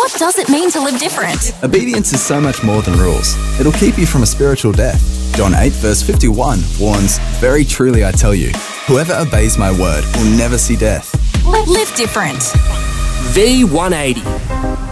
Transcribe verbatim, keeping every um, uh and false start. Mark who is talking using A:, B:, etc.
A: What does it mean to live different?
B: Obedience is so much more than rules. It'll keep you from a spiritual death. John eight verse fifty-one warns, "Very truly I tell you, whoever obeys my word will never see death."
A: Live different.
C: V one eighty.